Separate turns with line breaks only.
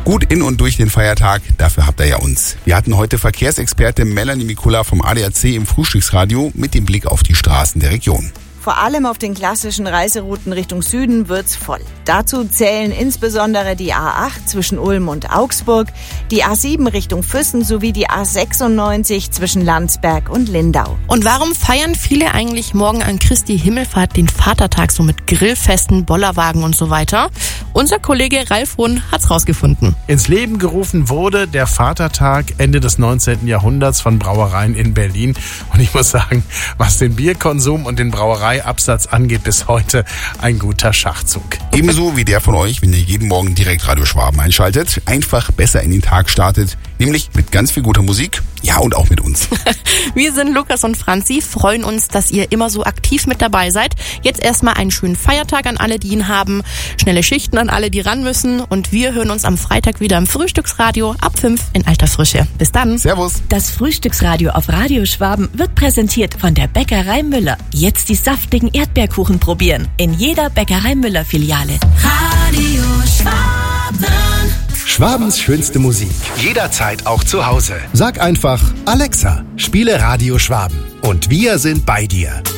Gut in und durch den Feiertag, dafür habt ihr ja uns. Wir hatten heute Verkehrsexperte Melanie Mikula vom ADAC im Frühstücksradio mit dem Blick auf die Straßen der Region.
Vor allem auf den klassischen Reiserouten Richtung Süden wird's voll. Dazu zählen insbesondere die A8 zwischen Ulm und Augsburg, die A7 Richtung Füssen sowie die A96 zwischen Landsberg und Lindau.
Und warum feiern viele eigentlich morgen an Christi Himmelfahrt den Vatertag so mit Grillfesten, Bollerwagen und so weiter? Unser Kollege Ralf Runn hat's rausgefunden.
Ins Leben gerufen wurde der Vatertag Ende des 19. Jahrhunderts von Brauereien in Berlin. Und ich muss sagen, was den Bierkonsum und den Brauereiabsatz angeht, bis heute ein guter Schachzug.
Ebenso wie der von euch, wenn ihr jeden Morgen direkt Radio Schwaben einschaltet, einfach besser in den Tag startet, nämlich mit ganz viel guter Musik, ja und auch mit uns.
Wir sind Lukas und Franzi, freuen uns, dass ihr immer so aktiv mit dabei seid. Jetzt erstmal einen schönen Feiertag an alle, die ihn haben, schnelle Schichten an alle, die ran müssen und wir hören uns am Freitag wieder im Frühstücksradio ab 5 in alter Frische. Bis dann.
Servus.
Das Frühstücksradio auf Radio Schwaben wird präsentiert von der Bäckerei Müller. Jetzt die saftigen Erdbeerkuchen probieren. In jeder Bäckerei Müller Filiale.
Radio Schwaben.
Schwabens schönste Musik. Jederzeit auch zu Hause. Sag einfach, Alexa, spiele Radio Schwaben. Und wir sind bei dir.